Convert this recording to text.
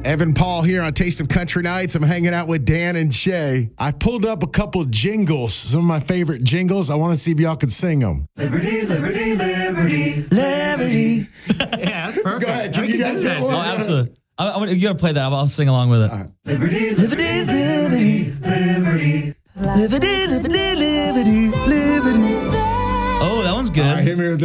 Evan Paul here on Taste of Country Nights. I'm hanging out with Dan and Shay. I pulled up a couple jingles, some of my favorite jingles. I want to see if y'all could sing them. Liberty, liberty, liberty, liberty. Yeah, that's perfect. Go ahead. Can you guys hit one? Oh, absolutely. You got to play that. I'll sing along with it. Liberty, liberty, liberty, liberty, liberty, liberty, liberty, liberty. Oh, that one's good. All right, hit me with